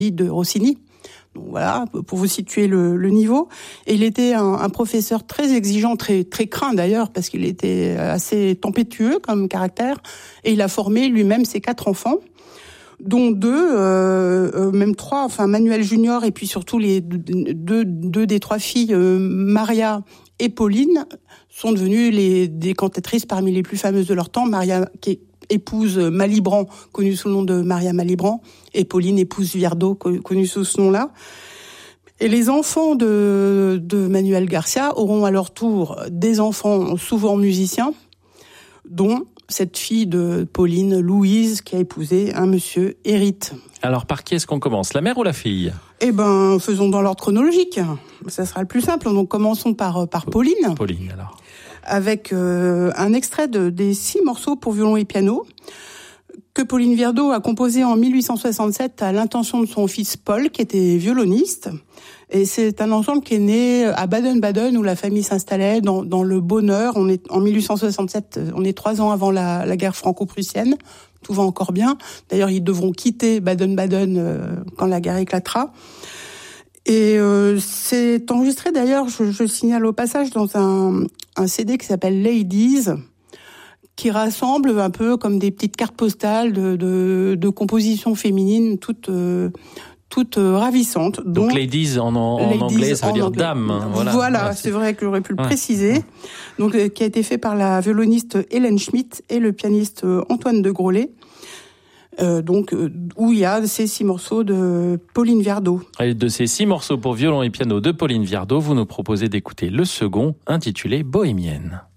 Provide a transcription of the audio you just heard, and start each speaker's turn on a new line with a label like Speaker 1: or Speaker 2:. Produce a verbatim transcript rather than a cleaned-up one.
Speaker 1: de Rossini. Donc voilà, pour vous situer le, le niveau. Et il était un, un professeur très exigeant, très très craint d'ailleurs, parce qu'il était assez tempétueux comme caractère. Et il a formé lui-même ses quatre enfants, dont deux, euh, même trois, enfin Manuel Junior et puis surtout les deux, deux des trois filles, euh, Maria et Pauline, sont devenues les, des cantatrices parmi les plus fameuses de leur temps. Maria, qui est épouse Malibran, connue sous le nom de Maria Malibran, et Pauline, épouse Viardot, connue sous ce nom-là. Et les enfants de, de Manuel Garcia auront à leur tour des enfants souvent musiciens, dont cette fille de Pauline, Louise, qui a épousé un monsieur Hérite.
Speaker 2: Alors, par qui est-ce qu'on commence, la mère ou la fille ?
Speaker 1: Eh ben, faisons dans l'ordre chronologique. Ça sera le plus simple. Donc, commençons par, par Pauline.
Speaker 2: Pauline, alors.
Speaker 1: Avec euh, un extrait de, des six morceaux pour violon et piano que Pauline Viardot a composé en mille huit cent soixante-sept à l'intention de son fils Paul, qui était violoniste. Et c'est un ensemble qui est né à Baden-Baden, où la famille s'installait dans, dans le bonheur. On est en mille huit cent soixante-sept, on est trois ans avant la, la guerre franco-prussienne. Tout va encore bien. D'ailleurs, ils devront quitter Baden-Baden euh, quand la guerre éclatera. Et euh, c'est enregistré d'ailleurs, je, je signale au passage, dans un, un C D qui s'appelle Ladies, qui rassemble un peu comme des petites cartes postales de, de, de compositions féminines toutes, euh, toutes euh, ravissantes.
Speaker 2: Donc, Donc ladies en, en ladies anglais, ça veut dire anglais. Dame. Hein, voilà,
Speaker 1: voilà, voilà c'est... c'est vrai que j'aurais pu le
Speaker 2: ouais.
Speaker 1: préciser. Donc, euh, qui a été fait par la violoniste Hélène Schmidt et le pianiste Antoine de Grolet. Euh, donc, euh, où il y a ces six morceaux de Pauline Viardot.
Speaker 2: Et de ces six morceaux pour violon et piano de Pauline Viardot, vous nous proposez d'écouter le second, intitulé Bohémienne.